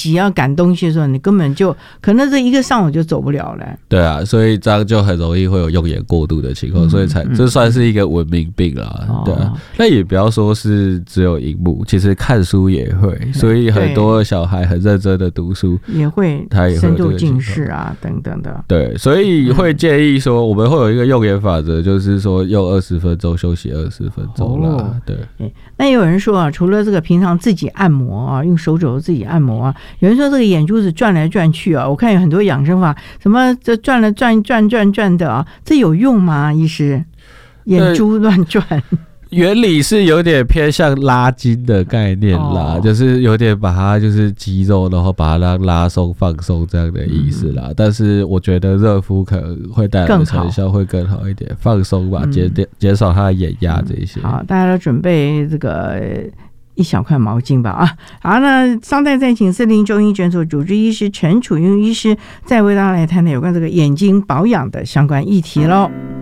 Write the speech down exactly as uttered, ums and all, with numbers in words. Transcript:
急要赶东西的时候，你根本就可能这一个上午就走不了了。 对啊，所以这样就很容易会有用眼过度的情况，嗯、所以才这算是一个文明病啦。嗯、对啊，那也不要说是只有荧幕，其实看书也会，所以很多小孩很认真的读书也会，他也会深度近视啊等等的。 对，所以会建议说，我们会有一个用眼法则，就是说用二十分钟休息二十分钟啦。哦、对， 那也有人说啊，除了这个平常自己按摩啊，用手肘自己按摩啊，有人说这个眼珠子转来转去啊，我看有很多养生法，什么这转了转转转转的啊，这有用吗？医师，眼珠乱转。 原理是有点偏向拉筋的概念啦，哦、就是有点把它就是肌肉，然后把它拉松放松这样的意思啦。嗯、但是我觉得热敷可能会带来的成效会更好一点，放松吧，减减减少它的眼压这些。 好，大家都准备这个一小块毛巾吧啊！好，那稍待再请四零中医诊所主治医师陈楚庸医师再为大家来谈谈有关这个眼睛保养的相关议题喽。嗯